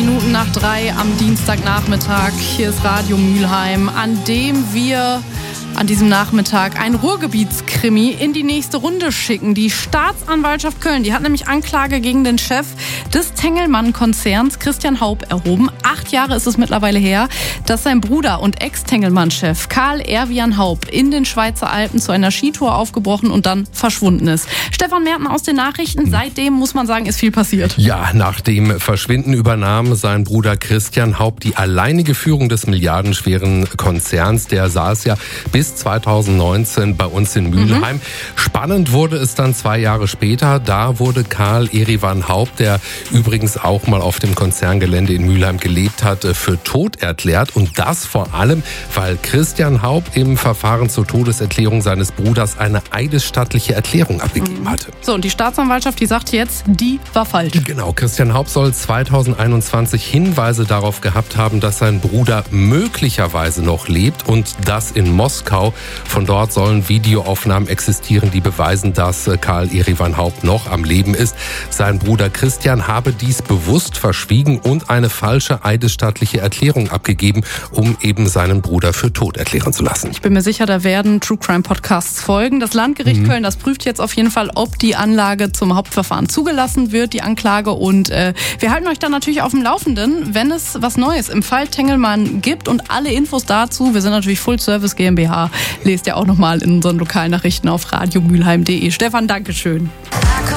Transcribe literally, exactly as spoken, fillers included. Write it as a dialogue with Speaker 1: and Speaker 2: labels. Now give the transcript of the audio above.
Speaker 1: Minuten nach drei am Dienstagnachmittag. Hier ist Radio Mülheim, an dem wir an diesem Nachmittag ein Ruhrgebietskrimi in die nächste Runde schicken. Die Staatsanwaltschaft Köln, die hat nämlich Anklage gegen den Chef des Tengelmann-Konzerns, Christian Haup, erhoben. Acht Jahre ist es mittlerweile her, dass sein Bruder und Ex-Tengelmann-Chef Karl Erwian Haup in den Schweizer Alpen zu einer Skitour aufgebrochen und dann verschwunden ist. Stefan Merten aus den Nachrichten. Seitdem, muss man sagen, ist viel passiert.
Speaker 2: Ja, nach dem Verschwinden übernahm sein Bruder Christian Haup die alleinige Führung des milliardenschweren Konzerns. Der saß ja bis zweitausendneunzehn bei uns in Mülheim. Mhm. Spannend wurde es dann zwei Jahre später. Da wurde Karl Erwian Haup, der übrigens auch mal auf dem Konzerngelände in Mülheim gelebt hat, für tot erklärt. Und das vor allem, weil Christian Haup im Verfahren zur Todeserklärung seines Bruders eine eidesstattliche Erklärung abgegeben mhm. hatte.
Speaker 1: So, und die Staatsanwaltschaft, die sagt jetzt, die war falsch.
Speaker 2: Genau, Christian Haup soll zweitausendeinundzwanzig Hinweise darauf gehabt haben, dass sein Bruder möglicherweise noch lebt, und das in Moskau. Von dort sollen Videoaufnahmen existieren, die beweisen, dass Karl Erwian Haup noch am Leben ist. Sein Bruder Christian habe dies bewusst verschwiegen und eine falsche eidesstattliche Erklärung abgegeben, um eben seinen Bruder für tot erklären zu lassen.
Speaker 1: Ich bin mir sicher, da werden True Crime Podcasts folgen. Das Landgericht mhm. Köln, das prüft jetzt auf jeden Fall, ob die Anlage zum Hauptverfahren zugelassen wird, die Anklage. Und äh, wir halten euch dann natürlich auf dem Laufenden, wenn es was Neues im Fall Tengelmann gibt, und alle Infos dazu. Wir sind natürlich Full Service GmbH. Lest ihr auch nochmal in unseren Lokalnachrichten auf radiomülheim punkt de. Stefan, Dankeschön.